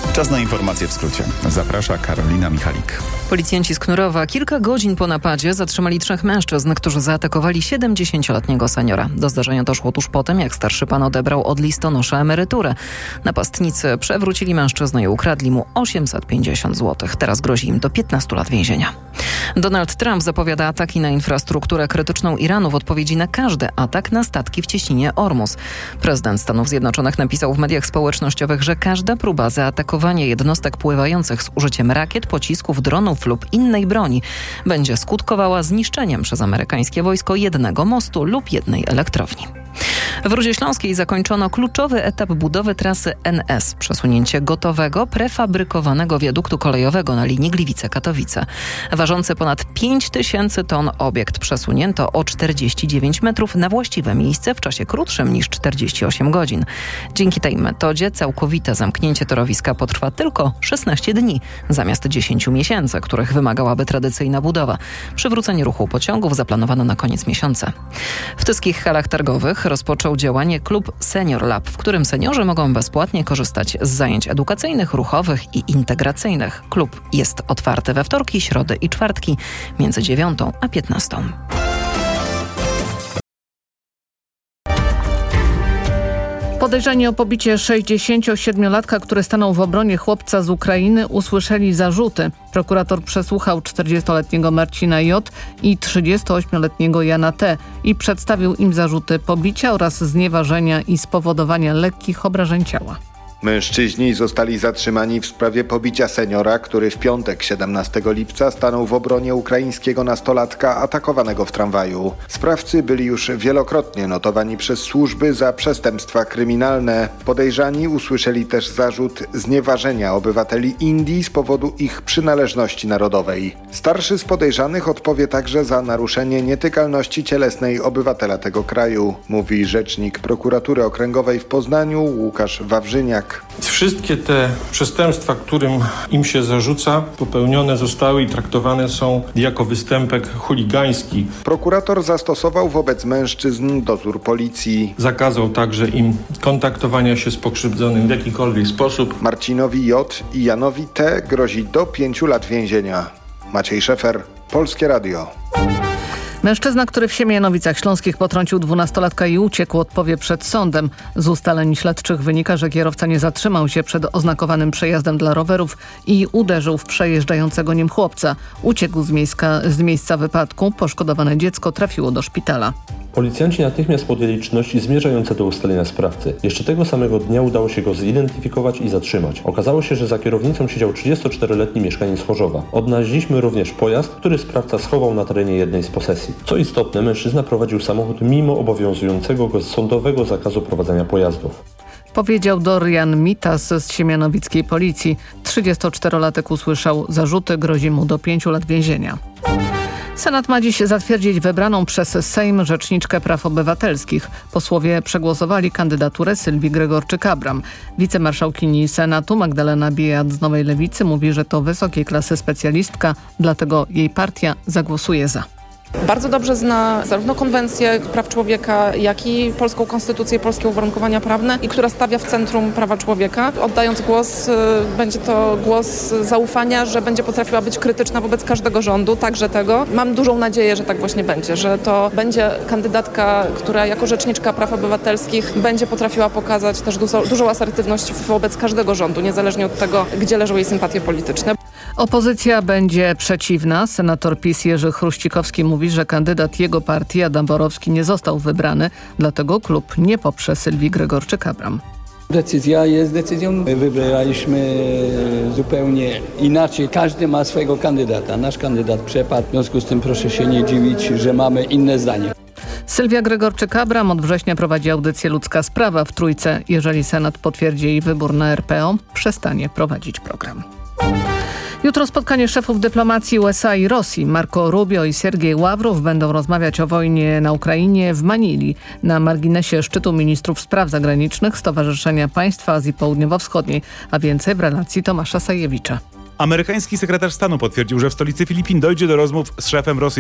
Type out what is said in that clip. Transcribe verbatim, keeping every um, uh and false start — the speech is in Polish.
Czas na informacje w skrócie. Zaprasza Karolina Michalik. Policjanci z Knurowa kilka godzin po napadzie zatrzymali trzech mężczyzn, którzy zaatakowali siedemdziesięcioletniego seniora. Do zdarzenia doszło tuż po tym, jak starszy pan odebrał od listonosza emeryturę. Napastnicy przewrócili mężczyznę i ukradli mu osiemset pięćdziesiąt złotych. Teraz grozi im do piętnastu lat więzienia. Donald Trump zapowiada ataki na infrastrukturę krytyczną Iranu w odpowiedzi na każdy atak na statki w cieśninie Ormus. Prezydent Stanów Zjednoczonych napisał w mediach społecznościowych, że każda próba zaatakowania jednostek pływających z użyciem rakiet, pocisków, dronów lub innej broni będzie skutkowała zniszczeniem przez amerykańskie wojsko jednego mostu lub jednej elektrowni. W Rudzie Śląskiej zakończono kluczowy etap budowy trasy N S. Przesunięcie gotowego, prefabrykowanego wiaduktu kolejowego na linii Gliwice-Katowice. Ważący ponad pięć tysięcy ton obiekt przesunięto o czterdzieści dziewięć metrów na właściwe miejsce w czasie krótszym niż czterdzieści osiem godzin. Dzięki tej metodzie całkowite zamknięcie torowiska potrwa tylko szesnaście dni, zamiast dziesięciu miesięcy, których wymagałaby tradycyjna budowa. Przywrócenie ruchu pociągów zaplanowano na koniec miesiąca. W tyskich halach targowych rozpoczął działanie klub Senior Lab, w którym seniorzy mogą bezpłatnie korzystać z zajęć edukacyjnych, ruchowych i integracyjnych. Klub jest otwarty we wtorki, środy i czwartki między dziewiątą a piętnastą. Podejrzani o pobicie sześćdziesięciosiedmiolatka, który stanął w obronie chłopca z Ukrainy, usłyszeli zarzuty. Prokurator przesłuchał czterdziestoletniego Marcina J. i trzydziestoośmioletniego Jana T. i przedstawił im zarzuty pobicia oraz znieważenia i spowodowania lekkich obrażeń ciała. Mężczyźni zostali zatrzymani w sprawie pobicia seniora, który w piątek siedemnastego lipca stanął w obronie ukraińskiego nastolatka atakowanego w tramwaju. Sprawcy byli już wielokrotnie notowani przez służby za przestępstwa kryminalne. Podejrzani usłyszeli też zarzut znieważenia obywateli Indii z powodu ich przynależności narodowej. Starszy z podejrzanych odpowie także za naruszenie nietykalności cielesnej obywatela tego kraju, mówi rzecznik prokuratury okręgowej w Poznaniu Łukasz Wawrzyniak. Wszystkie te przestępstwa, którym im się zarzuca, popełnione zostały i traktowane są jako występek chuligański. Prokurator zastosował wobec mężczyzn dozór policji. Zakazał także im kontaktowania się z pokrzywdzonym w jakikolwiek sposób. Marcinowi J. i Janowi T. grozi do pięciu lat więzienia. Maciej Szefer, Polskie Radio. Mężczyzna, który w Siemianowicach Śląskich potrącił dwunastolatka i uciekł, odpowie przed sądem. Z ustaleń śledczych wynika, że kierowca nie zatrzymał się przed oznakowanym przejazdem dla rowerów i uderzył w przejeżdżającego nim chłopca. Uciekł z, miejska, z miejsca wypadku. Poszkodowane dziecko trafiło do szpitala. Policjanci natychmiast podjęli czynności zmierzające do ustalenia sprawcy. Jeszcze tego samego dnia udało się go zidentyfikować i zatrzymać. Okazało się, że za kierownicą siedział trzydziestoczteroletni mieszkaniec Chorzowa. Odnaleźliśmy również pojazd, który sprawca schował na terenie jednej z posesji. Co istotne, mężczyzna prowadził samochód mimo obowiązującego go sądowego zakazu prowadzenia pojazdów. Powiedział Dorian Mitas z siemianowickiej policji. trzydziestoczterolatek usłyszał zarzuty, grozi mu do pięciu lat więzienia. Senat ma dziś zatwierdzić wybraną przez Sejm rzeczniczkę praw obywatelskich. Posłowie przegłosowali kandydaturę Sylwii Gregorczyk-Abram. Wicemarszałkini Senatu Magdalena Biejat z Nowej Lewicy mówi, że to wysokiej klasy specjalistka, dlatego jej partia zagłosuje za. Bardzo dobrze zna zarówno konwencję praw człowieka, jak i polską konstytucję, polskie uwarunkowania prawne i która stawia w centrum prawa człowieka. Oddając głos, będzie to głos zaufania, że będzie potrafiła być krytyczna wobec każdego rządu, także tego. Mam dużą nadzieję, że tak właśnie będzie, że to będzie kandydatka, która jako rzeczniczka praw obywatelskich będzie potrafiła pokazać też dużo, dużą asertywność wobec każdego rządu, niezależnie od tego, gdzie leżą jej sympatie polityczne. Opozycja będzie przeciwna. Senator PiS Jerzy Chruścikowski mówi, że kandydat jego partii Adam Borowski nie został wybrany, dlatego klub nie poprze Sylwii Gregorczyk-Abram. Decyzja jest decyzją. My wybraliśmy zupełnie inaczej. Każdy ma swojego kandydata. Nasz kandydat przepadł. W związku z tym proszę się nie dziwić, że mamy inne zdanie. Sylwia Gregorczyk-Abram od września prowadzi audycję Ludzka Sprawa w Trójce. Jeżeli Senat potwierdzi jej wybór na R P O, przestanie prowadzić program. Jutro spotkanie szefów dyplomacji U S A i Rosji. Marco Rubio i Siergiej Ławrow będą rozmawiać o wojnie na Ukrainie w Manili na marginesie szczytu ministrów spraw zagranicznych Stowarzyszenia Państw Azji Południowo-Wschodniej. A więcej w relacji Tomasza Sajewicza. Amerykański sekretarz stanu potwierdził, że w stolicy Filipin dojdzie do rozmów z szefem Rosji